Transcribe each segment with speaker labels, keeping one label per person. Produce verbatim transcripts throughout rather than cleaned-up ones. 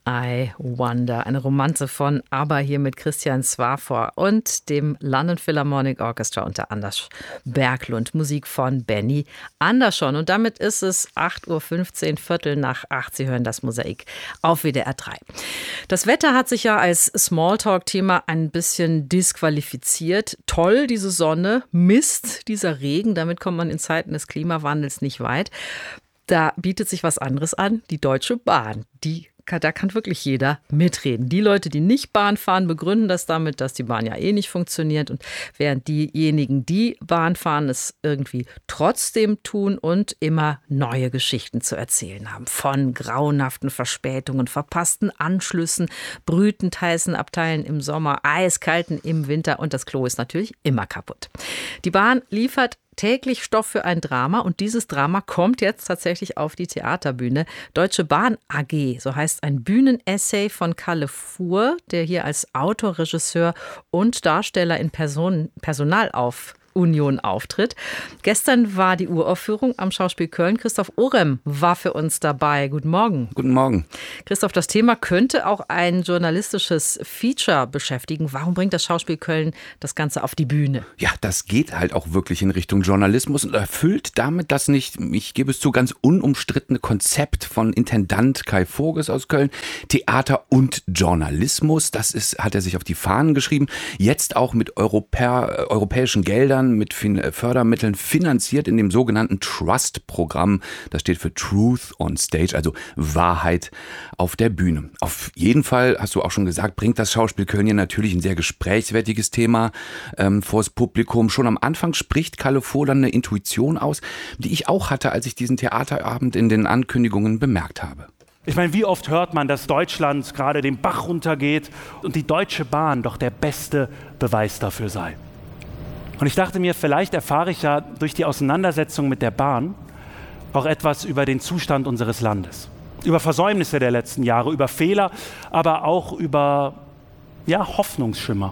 Speaker 1: I Wonder, eine Romanze von ABBA hier mit Christian Swafor und dem London Philharmonic Orchestra unter Anders Berglund. Musik von Benny Andersson. Und damit ist es acht Uhr fünfzehn, Viertel nach acht. Sie hören das Mosaik auf W D R drei. Das Wetter hat sich ja als Smalltalk-Thema ein bisschen disqualifiziert. Toll, diese Sonne, Mist, dieser Regen. Damit kommt man in Zeiten des Klimawandels nicht weit. Da bietet sich was anderes an, die Deutsche Bahn. Die Da kann wirklich jeder mitreden. Die Leute, die nicht Bahn fahren, begründen das damit, dass die Bahn ja eh nicht funktioniert. Und während diejenigen, die Bahn fahren, es irgendwie trotzdem tun und immer neue Geschichten zu erzählen haben. Von grauenhaften Verspätungen, verpassten Anschlüssen, brütend heißen Abteilen im Sommer, eiskalten im Winter und das Klo ist natürlich immer kaputt. Die Bahn liefert täglich Stoff für ein Drama und dieses Drama kommt jetzt tatsächlich auf die Theaterbühne. Deutsche Bahn A G, so heißt ein Bühnenessay von Kalle Fuhr, der hier als Autor, Regisseur und Darsteller in Person, Personalauf Union auftritt. Gestern war die Uraufführung am Schauspiel Köln. Christoph Orem war für uns dabei. Guten Morgen.
Speaker 2: Guten Morgen.
Speaker 1: Christoph, das Thema könnte auch ein journalistisches Feature beschäftigen. Warum bringt das Schauspiel Köln das Ganze auf die Bühne?
Speaker 2: Ja, das geht halt auch wirklich in Richtung Journalismus und erfüllt damit das nicht, ich gebe es zu, ganz unumstrittene Konzept von Intendant Kai Voges aus Köln. Theater und Journalismus, das ist, hat er sich auf die Fahnen geschrieben. Jetzt auch mit Europä- europäischen Geldern, mit Fördermitteln finanziert in dem sogenannten Trust-Programm. Das steht für Truth on Stage, also Wahrheit auf der Bühne. Auf jeden Fall, hast du auch schon gesagt, bringt das Schauspiel Köln hier natürlich ein sehr gesprächswertiges Thema ähm, vors Publikum. Schon am Anfang spricht Kalle Fuhr dann eine Intuition aus, die ich auch hatte, als ich diesen Theaterabend in den Ankündigungen bemerkt habe.
Speaker 3: Ich meine, wie oft hört man, dass Deutschland gerade den Bach runtergeht und die Deutsche Bahn doch der beste Beweis dafür sei. Und ich dachte mir, vielleicht erfahre ich ja durch die Auseinandersetzung mit der Bahn auch etwas über den Zustand unseres Landes. Über Versäumnisse der letzten Jahre, über Fehler, aber auch über ja, Hoffnungsschimmer,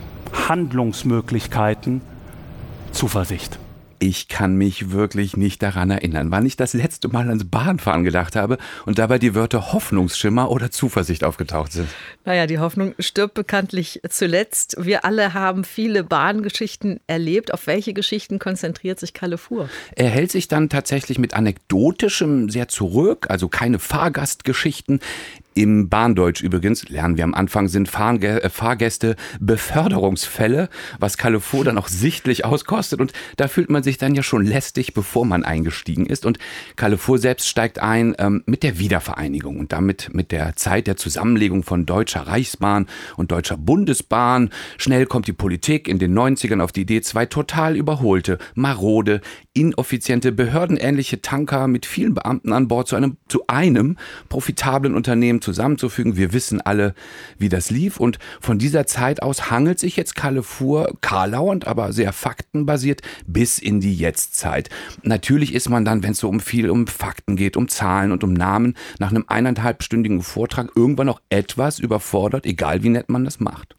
Speaker 3: Handlungsmöglichkeiten, Zuversicht.
Speaker 2: Ich kann mich wirklich nicht daran erinnern, wann ich das letzte Mal ans Bahnfahren gedacht habe und dabei die Wörter Hoffnungsschimmer oder Zuversicht aufgetaucht sind.
Speaker 1: Naja, die Hoffnung stirbt bekanntlich zuletzt. Wir alle haben viele Bahngeschichten erlebt. Auf welche Geschichten konzentriert sich Kalle Fuhr?
Speaker 2: Er hält sich dann tatsächlich mit Anekdotischem sehr zurück, also keine Fahrgastgeschichten. Im Bahndeutsch übrigens, lernen wir am Anfang, sind Fahrgäste Beförderungsfälle, was Kalle Fuhr dann auch sichtlich auskostet. Und da fühlt man sich dann ja schon lästig, bevor man eingestiegen ist. Und Kalle Fuhr selbst steigt ein ähm, mit der Wiedervereinigung und damit mit der Zeit der Zusammenlegung von Deutscher Reichsbahn und Deutscher Bundesbahn. Schnell kommt die Politik in den neunzigern auf die Idee, zwei total überholte, marode, ineffiziente, behördenähnliche Tanker mit vielen Beamten an Bord zu einem, zu einem profitablen Unternehmen zusammenzufügen. Wir wissen alle, wie das lief und von dieser Zeit aus hangelt sich jetzt Kalle Fuhr, karlauernd, aber sehr faktenbasiert, bis in die Jetztzeit. Natürlich ist man dann, wenn es so um viel um Fakten geht, um Zahlen und um Namen, nach einem eineinhalbstündigen Vortrag irgendwann noch etwas überfordert, egal wie nett man das macht.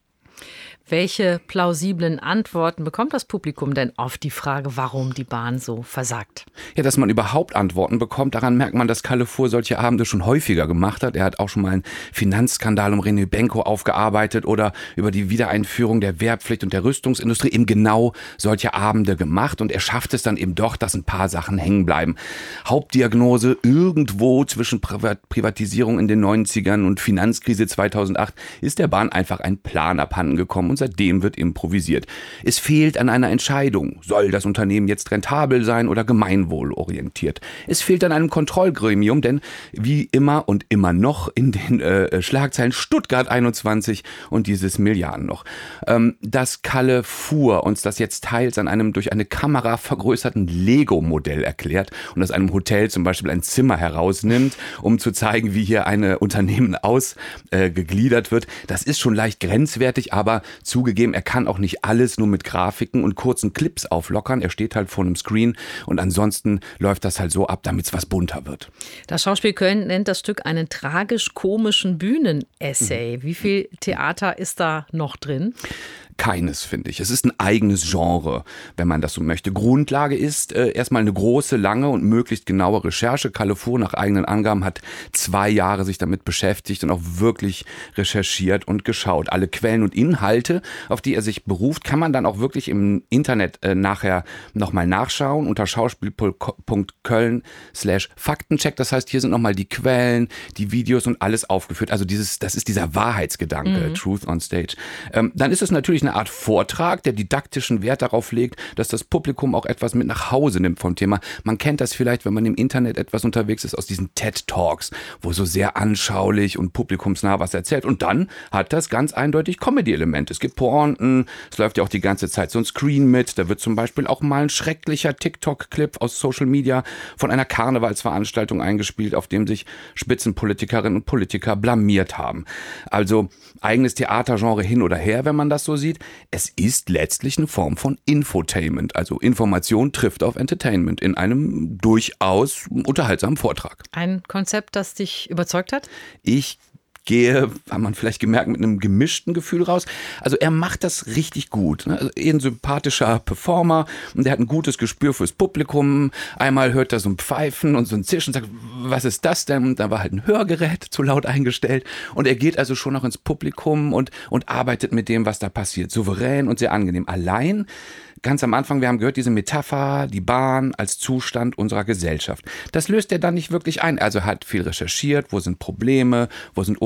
Speaker 1: Welche plausiblen Antworten bekommt das Publikum denn auf die Frage, warum die Bahn so versagt?
Speaker 2: Ja, dass man überhaupt Antworten bekommt, daran merkt man, dass Kalle Fuhr solche Abende schon häufiger gemacht hat. Er hat auch schon mal einen Finanzskandal um René Benko aufgearbeitet oder über die Wiedereinführung der Wehrpflicht und der Rüstungsindustrie eben genau solche Abende gemacht. Und er schafft es dann eben doch, dass ein paar Sachen hängen bleiben. Hauptdiagnose: irgendwo zwischen Privatisierung in den neunzigern und Finanzkrise zweitausendacht ist der Bahn einfach ein Plan abhanden gekommen. Und seitdem wird improvisiert. Es fehlt an einer Entscheidung. Soll das Unternehmen jetzt rentabel sein oder gemeinwohlorientiert? Es fehlt an einem Kontrollgremium, denn wie immer und immer noch in den äh, Schlagzeilen Stuttgart einundzwanzig und dieses Milliardenloch. Ähm, dass Kalle Fuhr uns das jetzt teils an einem durch eine Kamera vergrößerten Lego-Modell erklärt und aus einem Hotel zum Beispiel ein Zimmer herausnimmt, um zu zeigen, wie hier ein Unternehmen ausgegliedert äh, wird. Das ist schon leicht grenzwertig, aber zugegeben, er kann auch nicht alles nur mit Grafiken und kurzen Clips auflockern. Er steht halt vor einem Screen und ansonsten läuft das halt so ab, damit es was bunter wird.
Speaker 1: Das Schauspiel Köln nennt das Stück einen tragisch-komischen Bühnenessay. Mhm. Wie viel Theater ist da noch drin?
Speaker 2: Keines, finde ich. Es ist ein eigenes Genre, wenn man das so möchte. Grundlage ist äh, erstmal eine große, lange und möglichst genaue Recherche. Califour nach eigenen Angaben hat zwei Jahre sich damit beschäftigt und auch wirklich recherchiert und geschaut. Alle Quellen und Inhalte, auf die er sich beruft, kann man dann auch wirklich im Internet äh, nachher nochmal nachschauen unter schauspiel.köln slash Faktencheck. Das heißt, hier sind nochmal die Quellen, die Videos und alles aufgeführt. Also dieses, das ist dieser Wahrheitsgedanke, mhm. Truth on Stage. Ähm, dann ist es natürlich eine Art Vortrag, der didaktischen Wert darauf legt, dass das Publikum auch etwas mit nach Hause nimmt vom Thema. Man kennt das vielleicht, wenn man im Internet etwas unterwegs ist, aus diesen TED-Talks, wo so sehr anschaulich und publikumsnah was erzählt. Und dann hat das ganz eindeutig Comedy-Elemente. Es gibt Pointen, es läuft ja auch die ganze Zeit so ein Screen mit. Da wird zum Beispiel auch mal ein schrecklicher TikTok-Clip aus Social Media von einer Karnevalsveranstaltung eingespielt, auf dem sich Spitzenpolitikerinnen und Politiker blamiert haben. Also eigenes Theatergenre hin oder her, wenn man das so sieht. Es ist letztlich eine Form von Infotainment. Also Information trifft auf Entertainment in einem durchaus unterhaltsamen Vortrag.
Speaker 1: Ein Konzept, das dich überzeugt hat?
Speaker 2: Ich gehe, hat man vielleicht gemerkt, mit einem gemischten Gefühl raus. Also er macht das richtig gut. Also eher ein sympathischer Performer und der hat ein gutes Gespür fürs Publikum. Einmal hört er so ein Pfeifen und so ein Zischen und sagt, was ist das denn? Und da war halt ein Hörgerät zu laut eingestellt und er geht also schon noch ins Publikum und, und arbeitet mit dem, was da passiert. Souverän und sehr angenehm. Allein ganz am Anfang, wir haben gehört, diese Metapher, die Bahn als Zustand unserer Gesellschaft. Das löst er dann nicht wirklich ein. Also er hat viel recherchiert, wo sind Probleme, wo sind